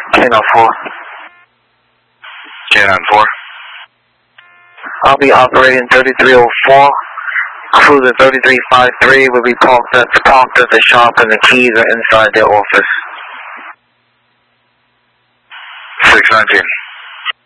K-9 4. K-9 4. I'll be operating 3304. Cruiser 3353 will be parked at the shop and the keys are inside their office. 619.